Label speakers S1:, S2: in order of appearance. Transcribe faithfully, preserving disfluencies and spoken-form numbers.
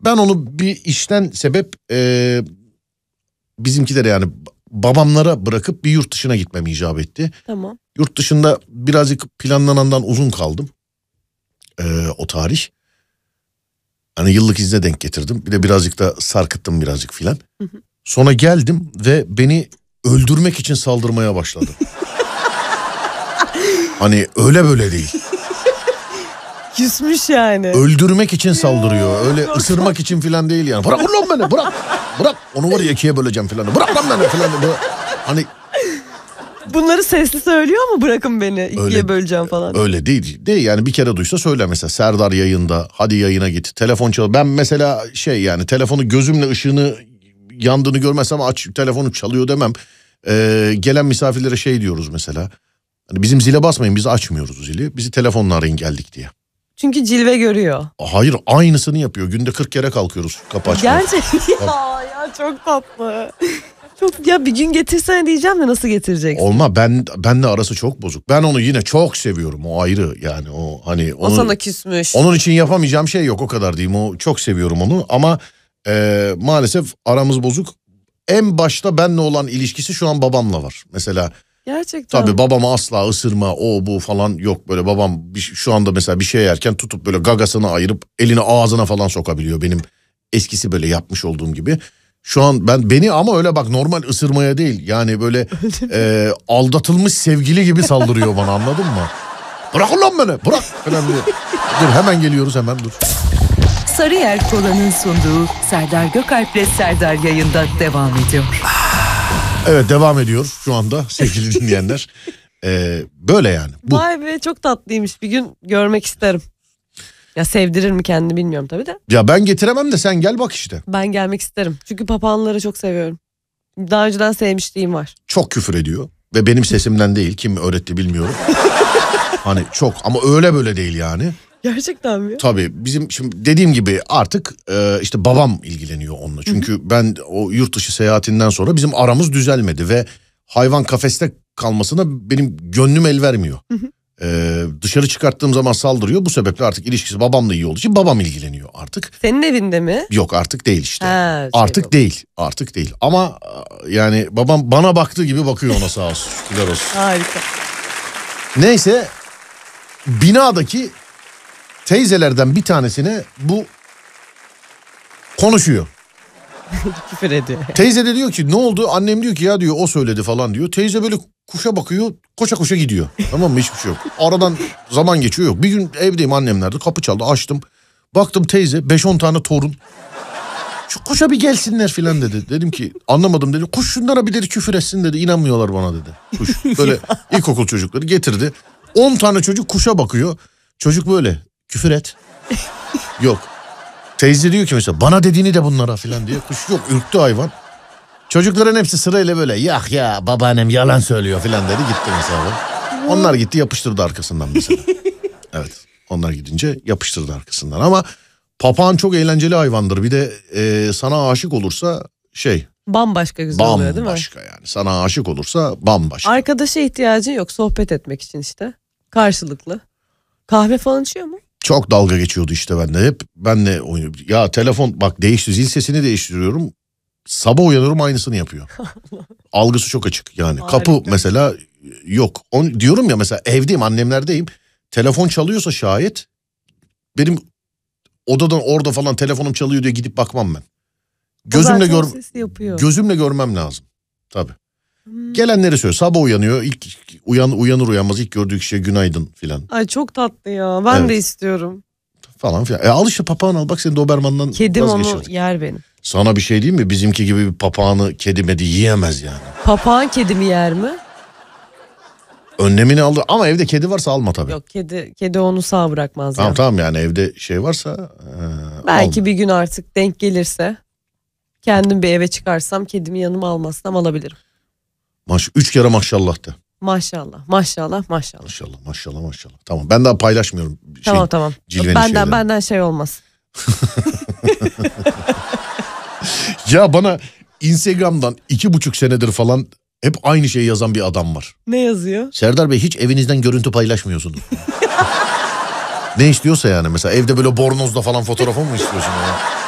S1: Ben onu bir işten sebep e, bizimkilere yani babamlara bırakıp bir yurt dışına gitmem icap etti.
S2: Tamam.
S1: Yurt dışında birazcık planlanandan uzun kaldım. E, o tarih. Hani yıllık izne denk getirdim. Bir de birazcık da sarkıttım birazcık filan. Hı hı. Sonra geldim ve beni öldürmek için saldırmaya başladı. Hani öyle böyle değil.
S2: Küsmüş yani.
S1: Öldürmek için saldırıyor. Öyle ısırmak için filan değil yani. Bırak ulan beni, bırak. Bırak. Onu var ya ikiye böleceğim filan. Bırak lan beni filan. Hani
S2: bunları sesli söylüyor mu, bırakın beni ikiye öyle, böleceğim falan?
S1: Öyle değil. Değil yani, bir kere duysa söyler mesela. Serdar yayında, hadi yayına git. Telefon çalıyor. Ben mesela şey yani telefonu gözümle ışığını yandığını görmezsem aç telefonu çalıyor demem. Ee, gelen misafirlere şey diyoruz mesela. Hani bizim zile basmayın, biz açmıyoruz zili. Bizi telefonla arayın geldik diye.
S2: Çünkü cilve görüyor.
S1: Hayır, aynısını yapıyor. Günde kırk kere kalkıyoruz kapı açmaya.
S2: Gerçekten ya, ya çok tatlı. Çok, ya bir gün getirsene diyeceğim de nasıl getireceksin?
S1: Olma, ben benle arası çok bozuk. Ben onu yine çok seviyorum, o ayrı yani, o hani onu,
S2: o sana küsmüş.
S1: Onun için yapamayacağım şey yok, o kadar diyeyim. O çok seviyorum onu ama e, maalesef aramız bozuk. En başta benle olan ilişkisi şu an babamla var. Mesela
S2: gerçekten.
S1: Tabii babama asla ısırma o bu falan yok, böyle babam bir, şu anda mesela bir şey yerken tutup böyle gagasını ayırıp elini ağzına falan sokabiliyor, benim eskisi böyle yapmış olduğum gibi. Şu an ben beni ama öyle bak, normal ısırmaya değil yani, böyle e, aldatılmış sevgili gibi saldırıyor bana, anladın mı? Bırak ulan beni, bırak falan diye. Dur hemen geliyoruz, hemen dur.
S3: Sarıyer Kola'nın sunduğu Serdar Gökalp'le Serdar yayında devam ediyor.
S1: Evet, devam ediyor şu anda sevgili dinleyenler. Ee, böyle yani. Bu.
S2: Vay be, çok tatlıymış, bir gün görmek isterim. Ya sevdirir mi kendini bilmiyorum tabii de.
S1: Ya ben getiremem de sen gel bak işte.
S2: Ben gelmek isterim çünkü papağanları çok seviyorum. Daha önceden sevmişliğim var.
S1: Çok küfür ediyor ve benim sesimden değil, kim öğretti bilmiyorum. Hani çok ama öyle böyle değil yani.
S2: Gerçekten mi?
S1: Tabii bizim şimdi dediğim gibi artık e, işte babam ilgileniyor onunla. Çünkü Hı-hı. ben o yurt dışı seyahatinden sonra bizim aramız düzelmedi ve hayvan kafeste kalmasına benim gönlüm el vermiyor. E, dışarı çıkarttığım zaman saldırıyor. Bu sebeple artık ilişkisi babamla iyi olduğu için babam ilgileniyor artık.
S2: Senin evinde mi?
S1: Yok, artık değil işte.
S2: Ha, şey
S1: artık bu. değil. Artık değil. Ama yani babam bana baktığı gibi bakıyor ona, sağ olsun. Şükürler olsun.
S2: Harika.
S1: Neyse, binadaki teyzelerden bir tanesine bu konuşuyor.
S2: Küfür ediyor.
S1: Teyze de diyor ki ne oldu? Annem diyor ki ya diyor o söyledi falan diyor. Teyze böyle kuşa bakıyor, koşa koşa gidiyor. Tamam mı? Hiçbir şey yok. Aradan zaman geçiyor, yok. Bir gün evdeyim, annemlerde, kapı çaldı, açtım. Baktım teyze beş on tane torun. Şu kuşa bir gelsinler filan dedi. Dedim ki anlamadım dedi. Kuş şunlara bir dedi küfür etsin dedi. İnanmıyorlar bana dedi. Kuş böyle ilkokul çocukları getirdi. on tane çocuk kuşa bakıyor. Çocuk böyle küfür et. Yok. Teyze diyor ki mesela bana dediğini de bunlara filan diye. Kuş yok, ürktü hayvan. Çocukların hepsi sırayla böyle yak ya babaannem yalan söylüyor filan dedi, gitti mesela. Onlar gitti, yapıştırdı arkasından mesela. Evet, onlar gidince yapıştırdı arkasından. Ama papağan çok eğlenceli hayvandır. Bir de e, sana aşık olursa şey.
S2: Bambaşka güzel
S1: bambaşka
S2: oluyor değil mi?
S1: Bambaşka yani. Sana aşık olursa bambaşka.
S2: Arkadaşa ihtiyacın yok sohbet etmek için işte. Karşılıklı. Kahve falan içiyor mu?
S1: Çok dalga geçiyordu işte bende. Hep benle oynuyor. Ya telefon bak değişti, zil sesini değiştiriyorum. Sabah uyanıyorum, aynısını yapıyor. Algısı çok açık yani.
S2: Harika.
S1: Kapı mesela yok. On, diyorum ya mesela evdeyim, annemlerdeyim. Telefon çalıyorsa şayet benim odadan orada falan telefonum çalıyor diye gidip bakmam ben. Gözümle gör gözümle görmem lazım. Tabii. Hmm. Gelenleri söylüyor. Sabah uyanıyor. İlk uyan uyanır uyanmaz ilk gördüğü kişiye günaydın filan.
S2: Ay çok tatlı ya. Ben evet. de istiyorum.
S1: Falan filan. E al işte papağan al. Bak seni Doberman'dan
S2: kedim onu yer benim.
S1: Sana bir şey diyeyim mi? Bizimki gibi bir papağanı kedi medi yiyemez yani.
S2: Papağan kedimi yer mi?
S1: Önlemini alır ama evde kedi varsa alma tabii.
S2: Yok, kedi kedi onu sağ bırakmaz.
S1: Tamam
S2: yani.
S1: tamam yani evde şey varsa e,
S2: belki
S1: alma.
S2: Bir gün artık denk gelirse kendim bir eve çıkarsam kedimi yanıma almazsam alabilirim.
S1: Maş üç kere maşallah de.
S2: Maşallah maşallah maşallah.
S1: Maşallah maşallah maşallah. Tamam, ben daha paylaşmıyorum. Şey,
S2: tamam tamam. Benden şeyleri. benden şey olmaz.
S1: Ya bana Instagram'dan iki buçuk senedir falan hep aynı şeyi yazan bir adam var.
S2: Ne yazıyor?
S1: Serdar Bey hiç evinizden görüntü paylaşmıyorsunuz. Ne istiyorsa yani, mesela evde böyle bornozda falan fotoğrafı mı istiyorsun ya?